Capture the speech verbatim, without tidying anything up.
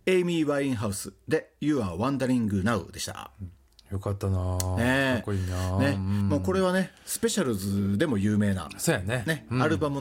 エイミー・ワインハウスで You are wandering now でした。 よかったな、 ね、 かっこいいな、 ね、 うん、 もうこれはねスペシャルズでも有名な、 そうやね、 ね、 うん、 アルバム